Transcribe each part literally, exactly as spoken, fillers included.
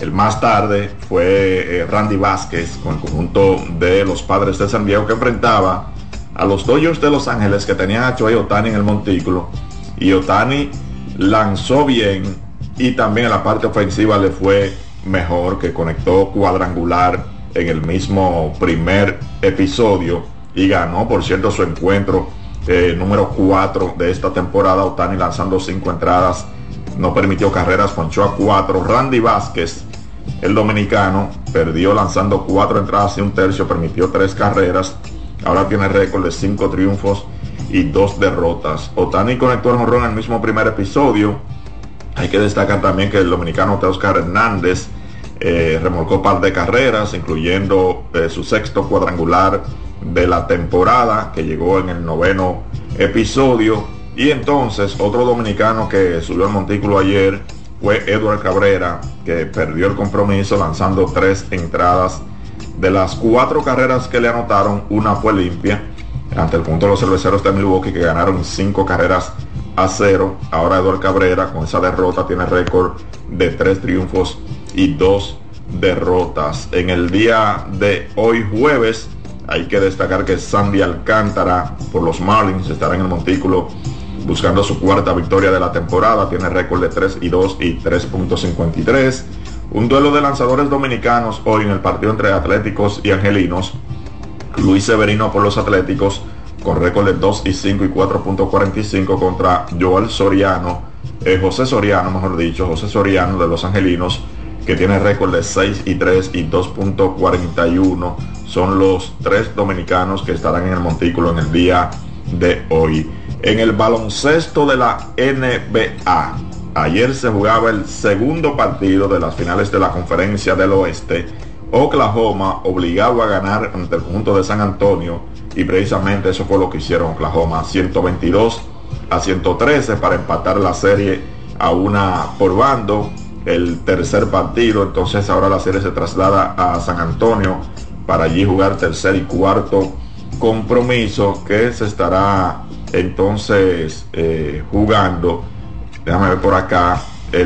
El más tarde fue eh, Randy Vázquez con el conjunto de los Padres de San Diego, que enfrentaba a los Dodgers de Los Ángeles, que tenían a Shohei Ohtani en el montículo. Y Ohtani lanzó bien y también en la parte ofensiva le fue mejor, que conectó cuadrangular en el mismo primer episodio y ganó, por cierto, su encuentro eh, número cuatro de esta temporada. Ohtani lanzando cinco entradas, no permitió carreras, ponchó a cuatro. Randy Vázquez, el dominicano, perdió lanzando cuatro entradas y un tercio, permitió tres carreras. Ahora tiene récord de cinco triunfos y dos derrotas. Ohtani conectó el jonrón en el mismo primer episodio. Hay que destacar también que el dominicano Teóscar Hernández eh, remolcó par de carreras, incluyendo eh, su sexto cuadrangular de la temporada, que llegó en el noveno episodio. Y entonces otro dominicano que subió al montículo ayer fue Edward Cabrera, que perdió el compromiso lanzando tres entradas. De las cuatro carreras que le anotaron, una fue limpia ante el conjunto de los Cerveceros de Milwaukee, que ganaron cinco carreras a cero. Ahora Edward Cabrera, con esa derrota, tiene récord de tres triunfos y dos derrotas. En el día de hoy jueves, hay que destacar que Sandy Alcántara por los Marlins estará en el montículo buscando su cuarta victoria de la temporada. Tiene récord de tres y dos y tres punto cincuenta y tres. Un duelo de lanzadores dominicanos hoy en el partido entre Atléticos y Angelinos. Luis Severino por los Atléticos con récord de dos y cinco y cuatro punto cuarenta y cinco contra Joel Soriano, eh, José Soriano mejor dicho, José Soriano de los Angelinos, que tiene récord de seis y tres y dos punto cuarenta y uno. Son los tres dominicanos que estarán en el montículo en el día de hoy. En el baloncesto de la N B A, ayer se jugaba el segundo partido de las finales de la Conferencia del Oeste. Oklahoma obligado a ganar ante el conjunto de San Antonio, y precisamente eso fue lo que hicieron Oklahoma, ciento veintidós a ciento trece para empatar la serie a una por bando. El tercer partido, entonces ahora la serie se traslada a San Antonio para allí jugar tercer y cuarto compromiso, que se estará entonces eh, jugando, déjame ver por acá,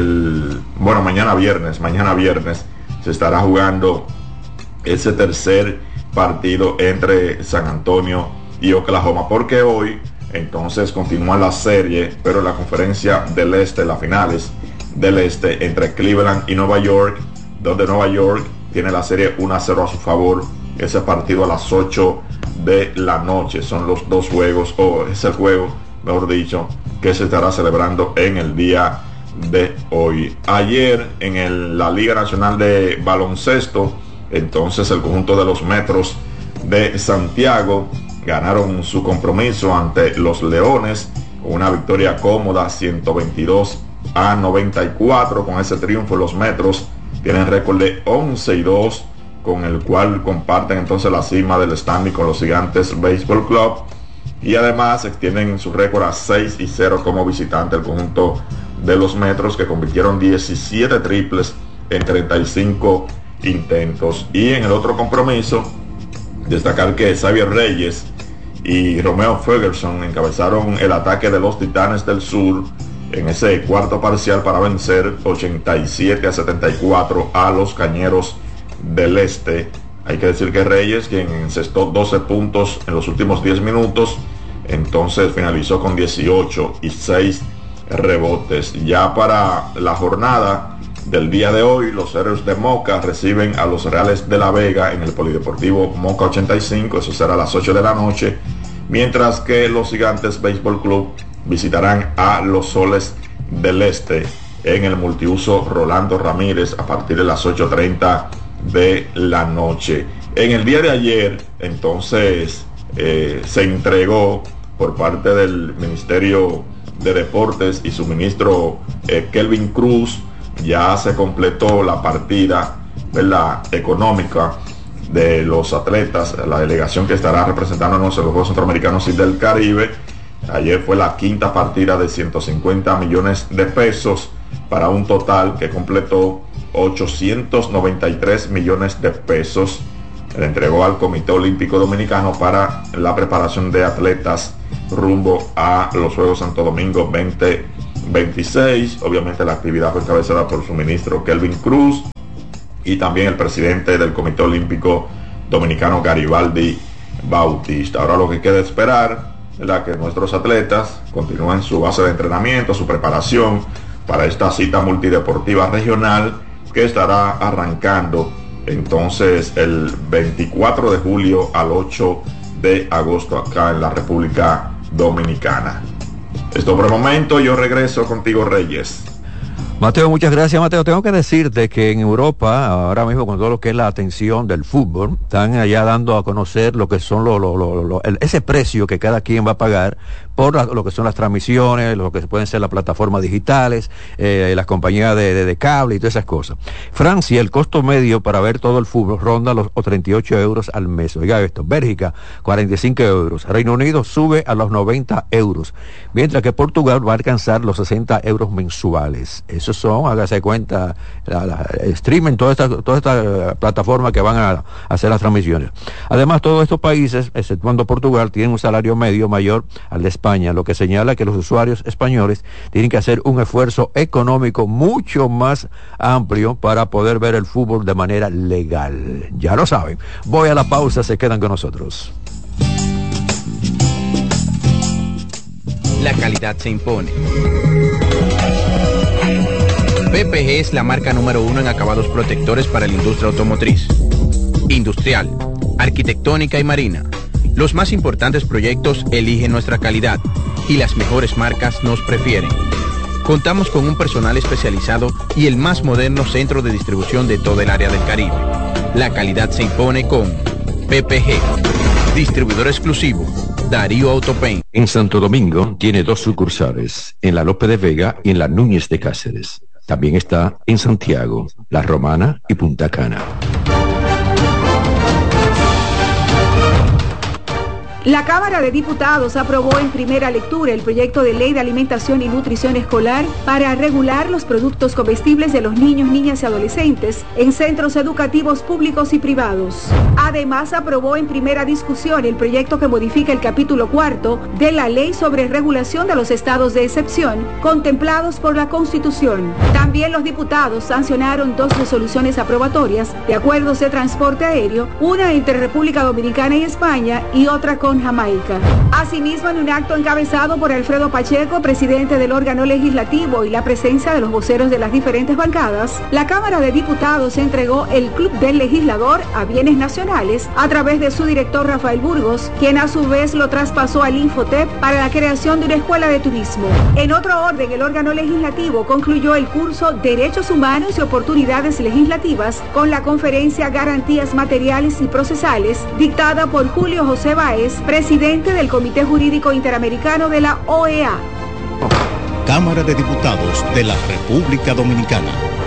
el bueno mañana viernes, mañana viernes se estará jugando ese tercer partido entre San Antonio y Oklahoma, porque hoy entonces continúa la serie, pero en la Conferencia del Este, las finales del Este entre Cleveland y Nueva York, donde Nueva York tiene la serie uno a cero a su favor. Ese partido a las ocho de la noche, son los dos juegos, o oh, es el juego, mejor dicho, que se estará celebrando en el día de hoy. Ayer en el, la Liga Nacional de Baloncesto, entonces el conjunto de los Metros de Santiago ganaron su compromiso ante los Leones, una victoria cómoda, ciento veintidós a noventa y cuatro. Con ese triunfo los Metros tienen récord de once y dos, con el cual comparten entonces la cima del standing con los Gigantes Baseball Club, y además extienden su récord a seis y cero como visitante el conjunto de los Metros, que convirtieron diecisiete triples en treinta y cinco intentos. Y en el otro compromiso, destacar que Xavier Reyes y Romeo Ferguson encabezaron el ataque de los Titanes del Sur en ese cuarto parcial para vencer ochenta y siete a setenta y cuatro a los Cañeros del Este. Hay que decir que Reyes, quien encestó doce puntos en los últimos diez minutos, entonces finalizó con dieciocho y seis rebotes. Ya para la jornada del día de hoy, los Héroes de Moca reciben a los Reales de la Vega en el Polideportivo Moca ochenta y cinco, eso será a las ocho de la noche, mientras que los Gigantes Baseball Club visitarán a los Soles del Este en el multiuso Rolando Ramírez a partir de las ocho treinta de la noche. En el día de ayer, entonces, eh, se entregó por parte del Ministerio de Deportes y su ministro eh, Kelvin Cruz, ya se completó la partida, ¿verdad?, económica de los atletas, la delegación que estará representándonos en los Juegos Centroamericanos y del Caribe. Ayer fue la quinta partida de ciento cincuenta millones de pesos para un total que completó ochocientos noventa y tres millones de pesos. Le entregó al Comité Olímpico Dominicano para la preparación de atletas rumbo a los Juegos Santo Domingo veinte veintiséis. Obviamente la actividad fue encabezada por su ministro Kelvin Cruz, y también el presidente del Comité Olímpico Dominicano, Garibaldi Bautista. Ahora lo que queda esperar es la que nuestros atletas continúen su base de entrenamiento, su preparación para esta cita multideportiva regional que estará arrancando entonces el veinticuatro de julio al ocho de agosto acá en la República Dominicana. Esto por el momento, yo regreso contigo, Reyes. Mateo, muchas gracias, Mateo. Tengo que decirte que en Europa, ahora mismo con todo lo que es la atención del fútbol, están allá dando a conocer lo que son lo, lo, lo, lo, el, ese precio que cada quien va a pagar por la, lo que son las transmisiones, lo que pueden ser las plataformas digitales, eh, las compañías de, de, de cable y todas esas cosas. Francia, el costo medio para ver todo el fútbol ronda los treinta y ocho euros al mes. Oiga esto, Bélgica, cuarenta y cinco euros. Reino Unido sube a los noventa euros, mientras que Portugal va a alcanzar los sesenta euros mensuales. Esos son, hágase cuenta, la, la, el streaming, toda esta, toda esta plataforma que van a, a hacer las transmisiones. Además, todos estos países, exceptuando Portugal, tienen un salario medio mayor al de España, lo que señala que los usuarios españoles tienen que hacer un esfuerzo económico mucho más amplio para poder ver el fútbol de manera legal. Ya lo saben. Voy a la pausa, se quedan con nosotros. La calidad se impone. P P G es la marca número uno en acabados protectores para la industria automotriz, industrial, arquitectónica y marina. Los más importantes proyectos eligen nuestra calidad y las mejores marcas nos prefieren. Contamos con un personal especializado y el más moderno centro de distribución de todo el área del Caribe. La calidad se impone con P P G. Distribuidor exclusivo, Darío Autopaint. En Santo Domingo tiene dos sucursales, en la Lope de Vega y en la Núñez de Cáceres. También está en Santiago, La Romana y Punta Cana. La Cámara de Diputados aprobó en primera lectura el proyecto de ley de alimentación y nutrición escolar para regular los productos comestibles de los niños, niñas y adolescentes en centros educativos públicos y privados. Además, aprobó en primera discusión el proyecto que modifica el capítulo cuarto de la Ley sobre Regulación de los Estados de Excepción contemplados por la Constitución. También los diputados sancionaron dos resoluciones aprobatorias de acuerdos de transporte aéreo, una entre República Dominicana y España y otra con Jamaica. Asimismo, en un acto encabezado por Alfredo Pacheco, presidente del órgano legislativo, y la presencia de los voceros de las diferentes bancadas, la Cámara de Diputados entregó el Club del Legislador a Bienes Nacionales a través de su director Rafael Burgos, quien a su vez lo traspasó al Infotep para la creación de una escuela de turismo. En otro orden, el órgano legislativo concluyó el curso Derechos Humanos y Oportunidades Legislativas con la conferencia Garantías Materiales y Procesales, dictada por Julio José Báez, presidente del Comité Jurídico Interamericano de la O E A. Cámara de Diputados de la República Dominicana.